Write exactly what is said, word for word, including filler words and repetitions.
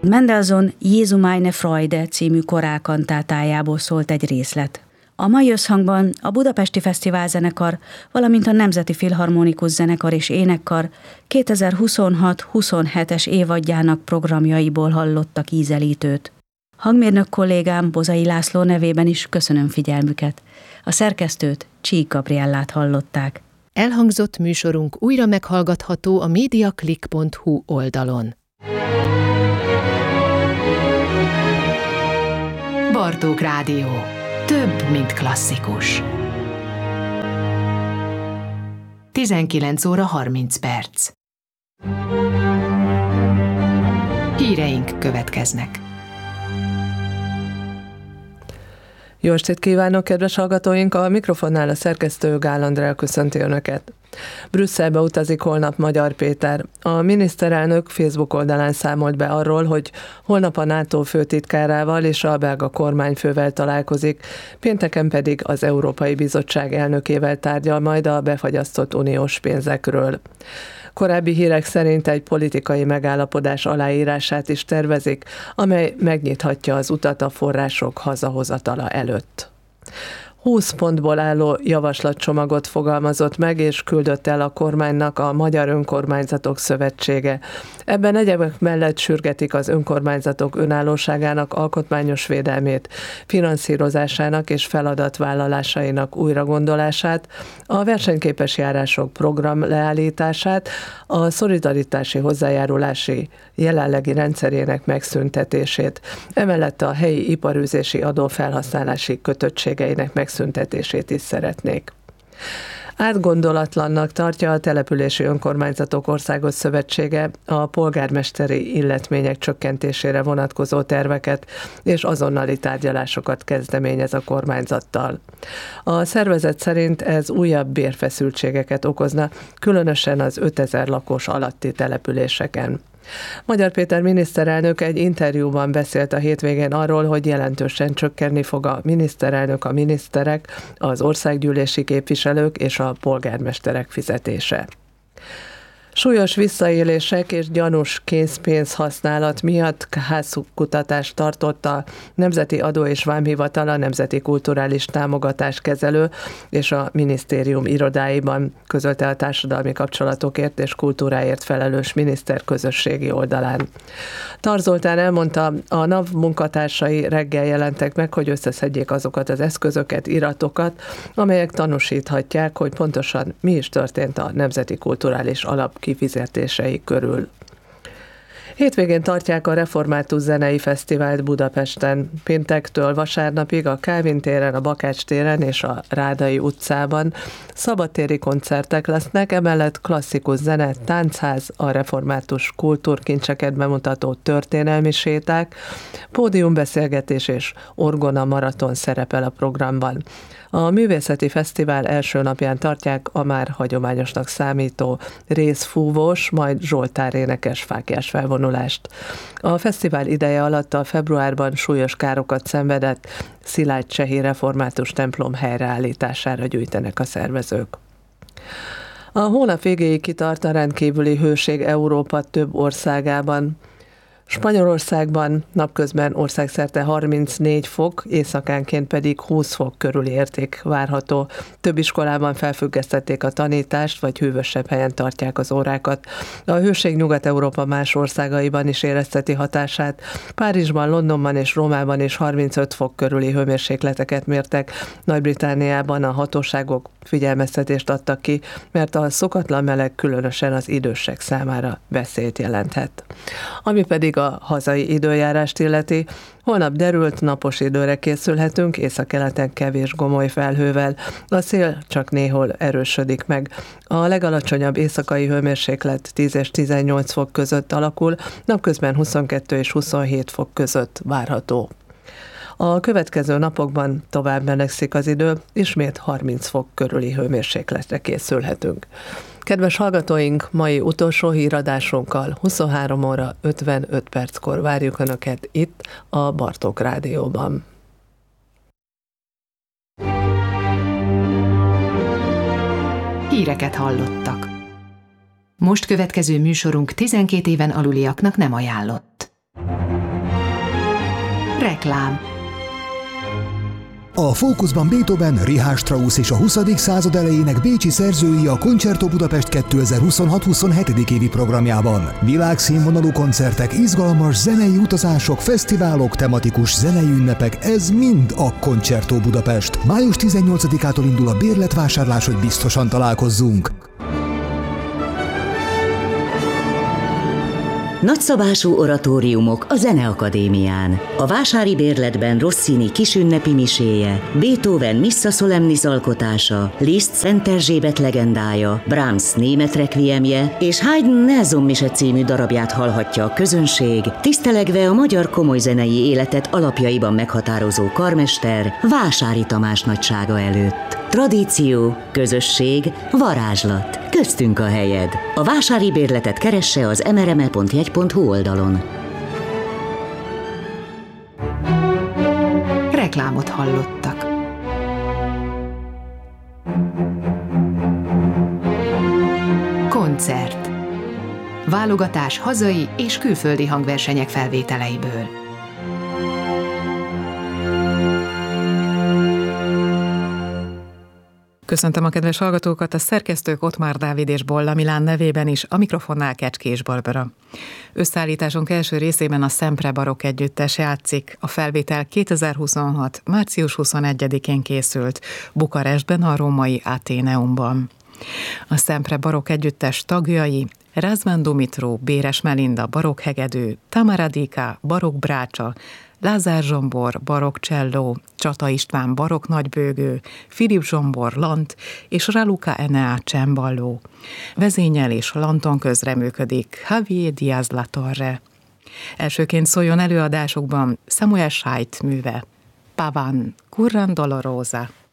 Mendelssohn Jesu meine Freude című korálkantátájából szólt egy részlet. A mai összhangban a Budapesti Fesztiválzenekar, valamint a Nemzeti Filharmonikus Zenekar és Énekkar kétezer-huszonhat-huszonhetes évadjának programjaiból hallottak ízelítőt. Hangmérnök kollégám Bozai László nevében is köszönöm figyelmüket. A szerkesztőt, Csík Gabriellát hallották. Elhangzott műsorunk újra meghallgatható a mediaclick pont hu oldalon. Bartók Rádió. Több, mint klasszikus. tizenkilenc óra harminc perc. Híreink következnek. Jó estét kívánok, kedves hallgatóink! A mikrofonnál a szerkesztő Gál Andrea köszönti Önöket. Brüsszelbe utazik holnap Magyar Péter. A miniszterelnök Facebook oldalán számolt be arról, hogy holnap a NATO főtitkárával és a belga kormányfővel találkozik, pénteken pedig az Európai Bizottság elnökével tárgyal majd a befagyasztott uniós pénzekről. Korábbi hírek szerint egy politikai megállapodás aláírását is tervezik, amely megnyithatja az utat a források hazahozatala előtt. húsz pontból álló javaslatcsomagot fogalmazott meg és küldött el a kormánynak a Magyar Önkormányzatok Szövetsége. Ebben egyebek mellett sürgetik az önkormányzatok önállóságának alkotmányos védelmét, finanszírozásának és feladatvállalásainak újragondolását, a versenyképes járások program leállítását, a szolidaritási hozzájárulási jelenlegi rendszerének megszüntetését, emellett a helyi iparűzési adó felhasználási kötöttségeinek megszüntetését szüntetését is szeretnék. Átgondolatlannak tartja a Települési Önkormányzatok Országos Szövetsége a polgármesteri illetmények csökkentésére vonatkozó terveket és azonnali tárgyalásokat kezdeményez a kormányzattal. A szervezet szerint ez újabb bérfeszültségeket okozna, különösen az ötezer lakos alatti településeken. Magyar Péter miniszterelnök egy interjúban beszélt a hétvégén arról, hogy jelentősen csökkenni fog a miniszterelnök, a miniszterek, az országgyűlési képviselők és a polgármesterek fizetése. Súlyos visszaélések és gyanús készpénz használat miatt házkutatást tartott a Nemzeti Adó és Vámhivatal, a Nemzeti Kulturális Támogatás Kezelő és a minisztérium irodáiban, közölte a társadalmi kapcsolatokért és kultúráért felelős miniszter közösségi oldalán. Tar Zoltán elmondta, a NAV munkatársai reggel jelentek meg, hogy összeszedjék azokat az eszközöket, iratokat, amelyek tanúsíthatják, hogy pontosan mi is történt a Nemzeti Kulturális Alap kifizetései körül. Hétvégén tartják a Református Zenei Fesztivált Budapesten. Péntektől vasárnapig a Kálvin téren, a Bakács téren és a Rádai utcában szabadtéri koncertek lesznek, emellett klasszikus zene, táncház, a református kultúrkincseket bemutató történelmi séták, pódiumbeszélgetés és orgona maraton szerepel a programban. A művészeti fesztivál első napján tartják a már hagyományosnak számító részfúvós, majd Zsoltár énekes fáklyás felvonulást. A fesztivál ideje alatt a februárban súlyos károkat szenvedett Szilágycsehi református templom helyreállítására gyűjtenek a szervezők. A hónap végéig kitart a rendkívüli hőség Európa több országában. Spanyolországban napközben országszerte harmincnégy fok, éjszakánként pedig húsz fok körüli érték várható. Több iskolában felfüggesztették a tanítást, vagy hűvösebb helyen tartják az órákat. A hőség Nyugat-Európa más országaiban is érezteti hatását. Párizsban, Londonban és Rómában is harmincöt fok körüli hőmérsékleteket mértek. Nagy-Britanniában a hatóságok figyelmeztetést adtak ki, mert a szokatlan meleg különösen az idősek számára veszélyt jelenthet. Ami pedig a hazai időjárást illeti, holnap derült, napos időre készülhetünk, északkeleten kevés gomoly felhővel, a szél csak néhol erősödik meg. A legalacsonyabb éjszakai hőmérséklet tíz és tizennyolc fok között alakul, napközben huszonkettő és huszonhét fok között várható. A következő napokban tovább melegszik az idő, ismét harminc fok körüli hőmérsékletre készülhetünk. Kedves hallgatóink, mai utolsó híradásunkkal huszonhárom óra ötvenöt perckor várjuk Önöket itt a Bartók Rádióban. Híreket hallottak. Most következő műsorunk tizenkét éven aluliaknak nem ajánlott. Reklám. A fókuszban Beethoven, Richard Strauss és a huszadik század elejének bécsi szerzői a Concerto Budapest kétezer-huszonhat-huszonhetedik évi programjában. Világszínvonalú koncertek, izgalmas zenei utazások, fesztiválok, tematikus zenei ünnepek, ez mind a Concerto Budapest. május tizennyolcadikától indul a bérletvásárlás, hogy biztosan találkozzunk. Nagyszabású oratóriumok a Zeneakadémián. A vásári bérletben Rossini kisünnepi miséje, Beethoven Missa Solemnis alkotása, Liszt Szent Erzsébet legendája, Brahms német requiemje és Haydn Nelson mise című darabját hallhatja a közönség, tisztelegve a magyar komolyzenei életet alapjaiban meghatározó karmester Vásári Tamás nagysága előtt. Tradíció, közösség, varázslat. Köztünk a helyed. A vásári bérletet keresse az em er em e pont jegy pont hu oldalon. Reklámot hallottak. Koncert. Válogatás hazai és külföldi hangversenyek felvételeiből. Köszöntöm a kedves hallgatókat, a szerkesztők Ottmár Dávid és Bolla Milán nevében is, a mikrofonnál Kecskés Barbara. Összeállításunk első részében a Sempre Barokk Együttes játszik. A felvétel kétezer-huszonhat. március huszonegyedikén készült Bukarestben, a római Atheneumban. A Sempre Barokk Együttes tagjai Razvan Dumitru, Béres Melinda, barokk hegedű, Tamara Dika, barokk brácsa, Lázár Zsombor, barokk cselló, Csata István, barokk nagybőgő, Filip Zsombor, lant és Raluca Enea cemballó. Vezényel és lanton közreműködik Javier Díaz La Torre. Elsőként szóljon előadásukban Samuel Scheidt műve, Pavan Curran Dolorosa.